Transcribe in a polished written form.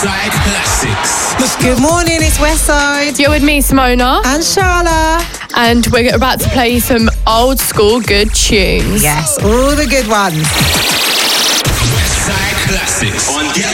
Westside Classics. Good morning, it's Westside. You're with me, Simona. And Charla. And we're about to play some old school good tunes. Yes, all the good ones. Westside Classics on the